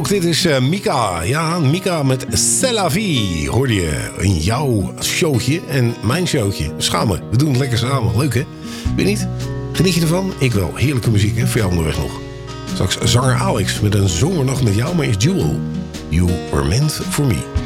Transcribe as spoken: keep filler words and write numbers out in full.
ook. Dit is uh, Mika. Ja, Mika met C'est la vie. Hoorde je in jouw showtje en mijn showtje. Samen. We doen het lekker samen. Leuk, hè? Weet je niet? Geniet je ervan? Ik wel. Heerlijke muziek, hè? Voor jou onderweg nog. Straks zanger Alex met een zomernacht met jou. Maar is Jewel. You were meant for me.